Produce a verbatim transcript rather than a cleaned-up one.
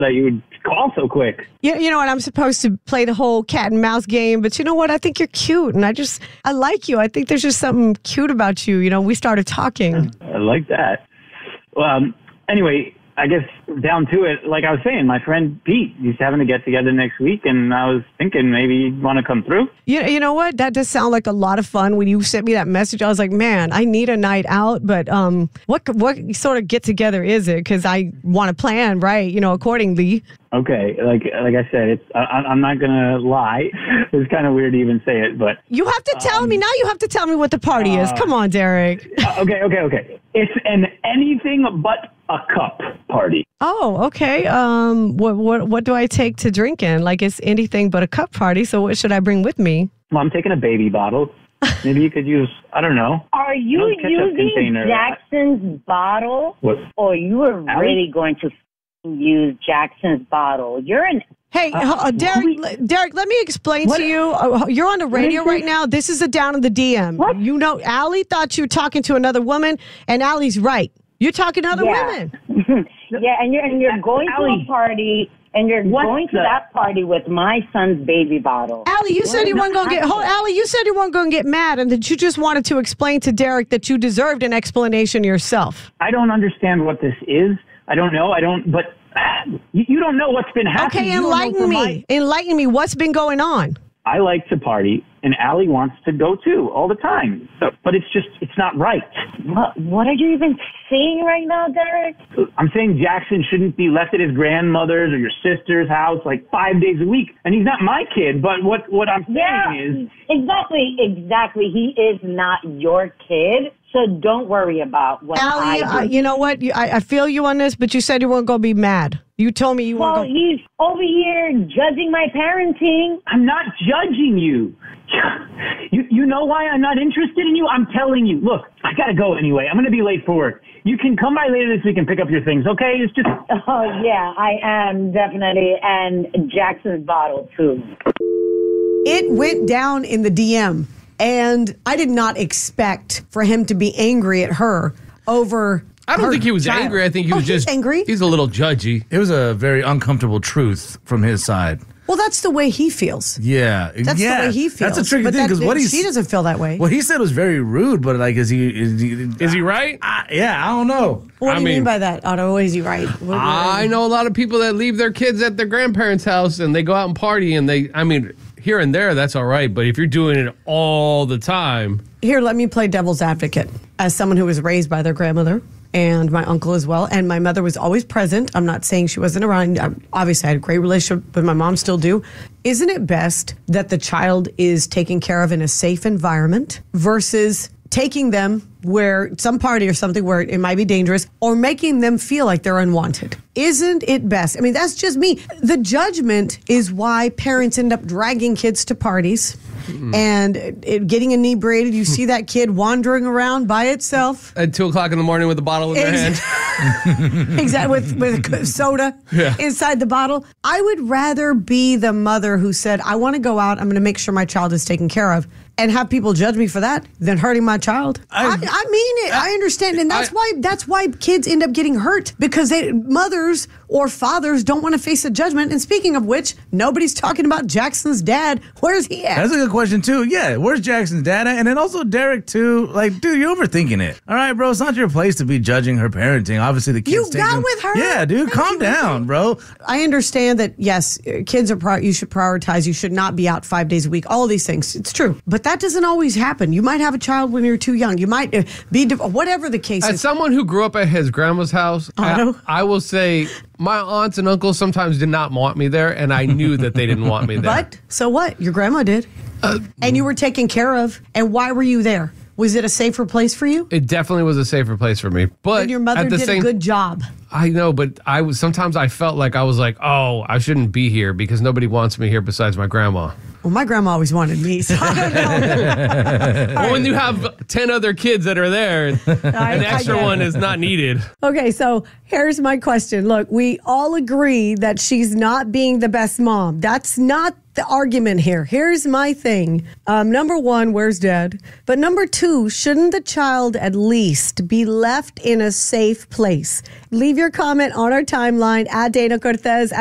that you would call so quick. You, you know what? I'm supposed to play the whole cat and mouse game, but you know what? I think you're cute, and I just, I like you. I think there's just something cute about you. You know, we started talking. I like that. Well, um, anyway, I guess down to it, like I was saying, my friend Pete, he's having to get together next week, and I was thinking maybe you'd want to come through. You, you know what? That does sound like a lot of fun. When you sent me that message, I was like, man, I need a night out, but um, what what sort of get together is it? Because I want to plan, right, you know, accordingly. Okay, like like I said, it's I, I'm not gonna lie. It's kind of weird to even say it, but you have to tell um, me now. You have to tell me what the party uh, is. Come on, Derek. uh, okay, okay, okay. It's an anything but a cup party. Oh, okay. Um, what what what do I take to drink in? Like it's anything but a cup party. So what should I bring with me? Well, I'm taking a baby bottle. Maybe you could use, I don't know. Are you using Jackson's bottle, what? or you are Allie? really going to use Jackson's bottle? You're an Hey, uh, uh, Derek, Derek, let me explain what? to you. Uh, you're on the radio right now. This is a down in the D M. What? You know, Allie thought you were talking to another woman, and Allie's right. You're talking to other yeah. women. yeah, and you're and you're going Allie. to a party, and you're What going to the? that party with my son's baby bottle. Allie, you said you What? weren't going to get. Hold, Allie, you said you weren't going to get mad, and that you just wanted to explain to Derek that you deserved an explanation yourself. I don't understand what this is. I don't know. I don't, but you, you don't know what's been happening. Okay, You don't know enlighten from me. my- Enlighten me. What's been going on? I like to party, and Allie wants to go too all the time. So, but it's just, it's not right. What, what are you even saying right now, Derek? I'm saying Jackson shouldn't be left at his grandmother's or your sister's house like five days a week. And he's not my kid, but what, what I'm saying Yeah, is... exactly, exactly. He is not your kid, so don't worry about what Allie, I uh, do. you know what? You, I, I feel you on this, but you said you weren't going to be mad. You told me you weren't Well, going. he's over here judging my parenting. I'm not judging you. You you know why I'm not interested in you? I'm telling you. Look, I gotta go anyway. I'm gonna be late for work. You can come by later this week and pick up your things, okay? It's just... Oh, yeah, I am, definitely. And Jackson's bottle, too. It went down in the D M, and I did not expect for him to be angry at her over. I don't her think he was child. angry. I think he Oh, was he's just angry. He's a little judgy. It was a very uncomfortable truth from his side. Well, that's the way he feels. Yeah, That's yeah. the way he feels. That's a tricky but thing that- because what he's she doesn't feel that way. what he said was very rude. But like, is he? Is he, Is he right? I, yeah, I don't know. What I do you mean, mean- by that, Otto? Is he right? What- I know a lot of people that leave their kids at their grandparents' house and they go out and party and they, I mean, here and there, that's all right. But if you're doing it all the time. Here, let me play devil's advocate. As someone who was raised by their grandmother and my uncle as well, and my mother was always present. I'm not saying she wasn't around. I, obviously, I had a great relationship with my mom, still do. Isn't it best that the child is taken care of in a safe environment versus taking them where some party or something where it might be dangerous or making them feel like they're unwanted? Isn't it best? I mean, that's just me. The judgment is why parents end up dragging kids to parties mm. and it, getting inebriated. You see that kid wandering around by itself. At two o'clock in the morning with a bottle in their hand. Exactly, with, with soda Yeah. inside the bottle. I would rather be the mother who said, I want to go out, I'm going to make sure my child is taken care of, and have people judge me for that than hurting my child. I, I, I mean it. I, I understand. And that's I, why that's why kids end up getting hurt, because they, mothers or fathers don't want to face a judgment. And speaking of which, nobody's talking about Jackson's dad. Where's he at? That's a good question, too. Yeah, where's Jackson's dad at? And then also Derek, too. Like, dude, you're overthinking it. All right, bro, it's not your place to be judging her parenting. Obviously, the kids You take got them- with her? Yeah, dude, Thank calm you. down, bro. I understand that, yes, kids are, pri- you should prioritize. You should not be out five days a week. All of these things. It's true. But that doesn't always happen. You might have a child when you're too young. You might uh, be, div- whatever the case As is. someone who grew up at his grandma's house, Otto? I, I will say my aunts and uncles sometimes did not want me there, and I knew that they didn't want me there. But so what? Your grandma did. Uh, and you were taken care of. And why were you there? Was it a safer place for you? It definitely was a safer place for me. But And your mother at the did same, a good job. I know, but I was sometimes I felt like I was like, oh, I shouldn't be here because nobody wants me here besides my grandma. Well, my grandma always wanted me, so I don't know. Well, when you have ten other kids that are there, I- an I extra get it. one is not needed. Okay, so here's my question. Look, we all agree that she's not being the best mom. That's not the argument here. Here's my thing. Um, number one, where's dad? But number two, shouldn't the child at least be left in a safe place? Leave your comment on our timeline at Dana Cortez.